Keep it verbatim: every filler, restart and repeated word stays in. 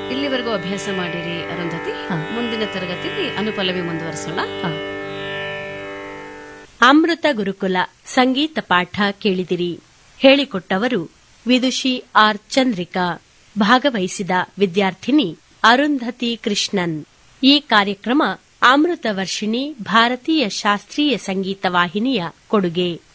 ಇಲ್ಲಿವರೆಗೂ ಅಭ್ಯಾಸ ಮಾಡಿರಿ ಅರುಂಧತಿ. ಮುಂದಿನ ತರಗತಿಯಲ್ಲಿ ಅನುಪಲ್ಲವಿ ಮುಂದುವರಿಸೋಣ. ಅಮೃತ ಗುರುಕುಲ ಸಂಗೀತ ಪಾಠ ಕೇಳಿದಿರಿ. ಹೇಳಿಕೊಟ್ಟವರು ವಿದುಷಿ ಆರ್ ಚಂದ್ರಿಕಾ. ಭಾಗವಹಿಸಿದ ವಿದ್ಯಾರ್ಥಿನಿ ಅರುಂಧತಿ ಕೃಷ್ಣನ್. ಈ ಕಾರ್ಯಕ್ರಮ ಅಮೃತ ವರ್ಷಿಣಿ ಭಾರತೀಯ ಶಾಸ್ತ್ರೀಯ ಸಂಗೀತ ವಾಹಿನಿಯ ಕೊಡುಗೆ.